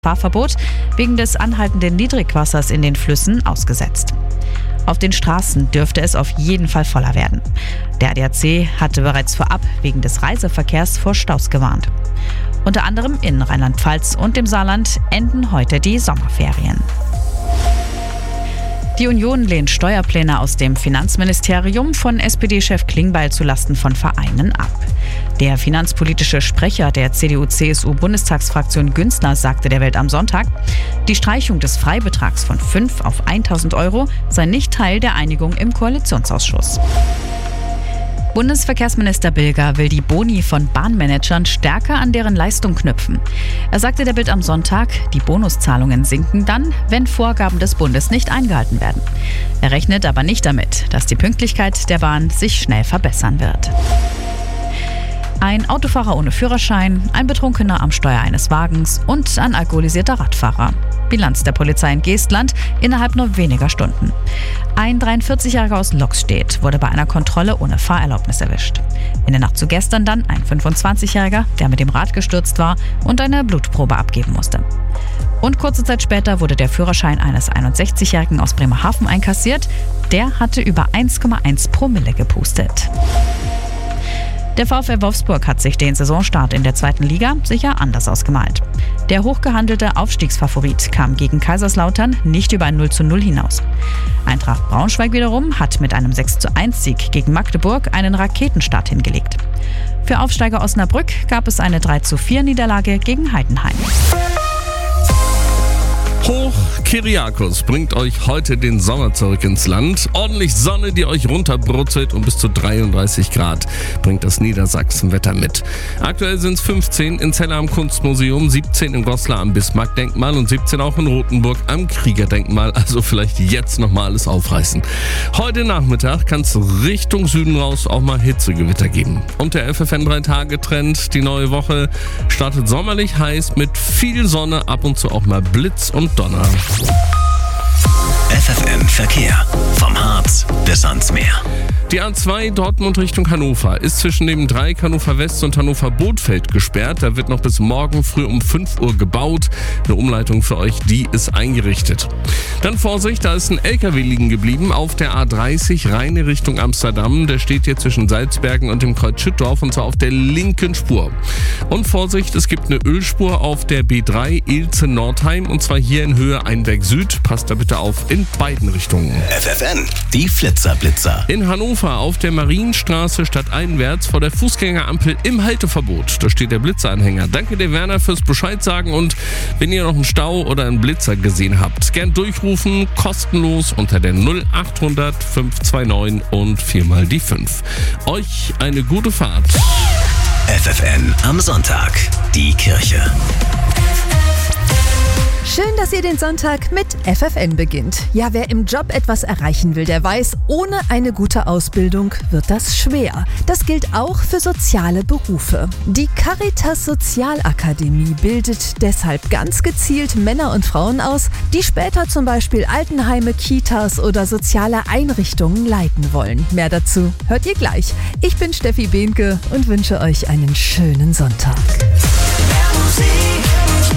Fahrverbot wegen des anhaltenden Niedrigwassers in den Flüssen ausgesetzt. Auf den Straßen dürfte es auf jeden Fall voller werden. Der ADAC hatte bereits vorab wegen des Reiseverkehrs vor Staus gewarnt. Unter anderem in Rheinland-Pfalz und dem Saarland enden heute die Sommerferien. Die Union lehnt Steuerpläne aus dem Finanzministerium von SPD-Chef Klingbeil zulasten von Vereinen ab. Der finanzpolitische Sprecher der CDU-CSU-Bundestagsfraktion Günzler sagte der Welt am Sonntag, die Streichung des Freibetrags von 5 auf 1.000 Euro sei nicht Teil der Einigung im Koalitionsausschuss. Bundesverkehrsminister Bilger will die Boni von Bahnmanagern stärker an deren Leistung knüpfen. Er sagte der Bild am Sonntag, die Bonuszahlungen sinken dann, wenn Vorgaben des Bundes nicht eingehalten werden. Er rechnet aber nicht damit, dass die Pünktlichkeit der Bahn sich schnell verbessern wird. Ein Autofahrer ohne Führerschein, ein Betrunkener am Steuer eines Wagens und ein alkoholisierter Radfahrer. Bilanz der Polizei in Geestland innerhalb nur weniger Stunden. Ein 43-Jähriger aus Loxstedt wurde bei einer Kontrolle ohne Fahrerlaubnis erwischt. In der Nacht zu gestern dann ein 25-Jähriger, der mit dem Rad gestürzt war und eine Blutprobe abgeben musste. Und kurze Zeit später wurde der Führerschein eines 61-Jährigen aus Bremerhaven einkassiert. Der hatte über 1,1 Promille gepustet. Der VfL Wolfsburg hat sich den Saisonstart in der 2. Liga sicher anders ausgemalt. Der hochgehandelte Aufstiegsfavorit kam gegen Kaiserslautern nicht über ein 0:0 hinaus. Eintracht Braunschweig wiederum hat mit einem 6:1-Sieg gegen Magdeburg einen Raketenstart hingelegt. Für Aufsteiger Osnabrück gab es eine 3:4-Niederlage gegen Heidenheim. Hoch Kyriakos bringt euch heute den Sommer zurück ins Land. Ordentlich Sonne, die euch runterbrutzelt, und bis zu 33 Grad bringt das Niedersachsenwetter mit. Aktuell sind es 15 in Celle am Kunstmuseum, 17 in Goslar am Bismarckdenkmal und 17 auch in Rothenburg am Kriegerdenkmal. Also vielleicht jetzt nochmal alles aufreißen. Heute Nachmittag kann es Richtung Süden raus auch mal Hitzegewitter geben. Und der FFN 3-Tage-Trend, die neue Woche, startet sommerlich heiß mit viel Sonne, ab und zu auch mal Blitz und Donner. FFN Verkehr. Vom Harz bis ans Meer. Die A2 Dortmund Richtung Hannover ist zwischen dem Dreieck Hannover West und Hannover Bothfeld gesperrt. Da wird noch bis morgen früh um 5 Uhr gebaut. Eine Umleitung für euch, die ist eingerichtet. Dann Vorsicht, da ist ein LKW liegen geblieben auf der A30 Rheine Richtung Amsterdam. Der steht hier zwischen Salzbergen und dem Kreuz Schüttorf, und zwar auf der linken Spur. Und Vorsicht, es gibt eine Ölspur auf der B3 Ilze-Nordheim, und zwar hier in Höhe Einberg Süd. Passt da bitte auf in beiden Richtungen. FFN, die Flitzer-Blitzer. In Hannover auf der Marienstraße stadteinwärts vor der Fußgängerampel im Halteverbot. Da steht der Blitzeranhänger. Danke dir, Werner, fürs Bescheid sagen, und wenn ihr noch einen Stau oder einen Blitzer gesehen habt, gern durchrufen, kostenlos unter der 0800 529 und 4 mal die 5. Euch eine gute Fahrt. FFN am Sonntag, die Kirche. Schön, dass ihr den Sonntag mit FFN beginnt. Ja, wer im Job etwas erreichen will, der weiß, ohne eine gute Ausbildung wird das schwer. Das gilt auch für soziale Berufe. Die Caritas Sozialakademie bildet deshalb ganz gezielt Männer und Frauen aus, die später zum Beispiel Altenheime, Kitas oder soziale Einrichtungen leiten wollen. Mehr dazu hört ihr gleich. Ich bin Steffi Behnke und wünsche euch einen schönen Sonntag. Mehr Musik.